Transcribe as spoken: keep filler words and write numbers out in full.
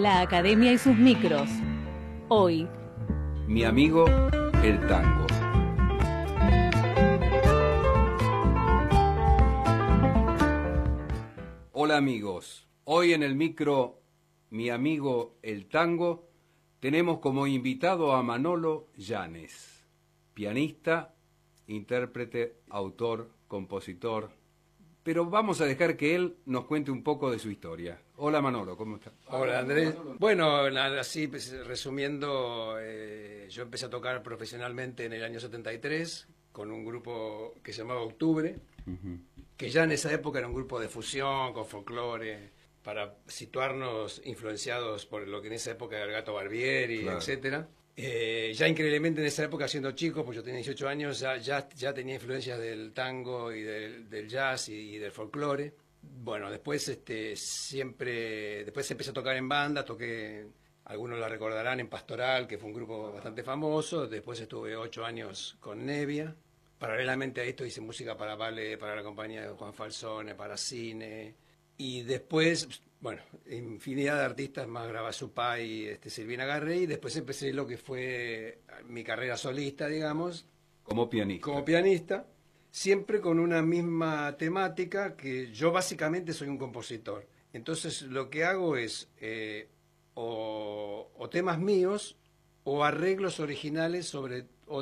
La Academia y sus micros. Hoy, Mi amigo el tango. Hola amigos, hoy en el micro Mi amigo el tango tenemos como invitado a Manolo Yanes, pianista, intérprete, autor, compositor, pero vamos a dejar que él nos cuente un poco de su historia. Hola Manolo, ¿cómo estás? Hola Andrés. Bueno, nada, así pues, resumiendo, eh, yo empecé a tocar profesionalmente en el año setenta y tres con un grupo que se llamaba Octubre, uh-huh. que ya en esa época era un grupo de fusión con folclore, para situarnos influenciados por lo que en esa época era el Gato Barbieri, claro. etcétera. Eh, ya increíblemente en esa época, siendo chico, pues yo tenía dieciocho años, ya, ya, ya tenía influencias del tango y del, del jazz y, y del folclore. Bueno, después este, siempre, después empecé a tocar en banda, toqué, algunos la recordarán, en Pastoral, que fue un grupo bastante famoso. Después estuve ocho años con Nevia. Paralelamente a esto hice música para ballet, para la compañía de Juan Falsone, para cine. Y después, bueno, infinidad de artistas, más Gravazupay, este, Silvina Garrey, y después empecé lo que fue mi carrera solista, digamos. Como pianista. Como pianista, siempre con una misma temática, que yo básicamente soy un compositor. Entonces lo que hago es eh, o, o temas míos o arreglos originales sobre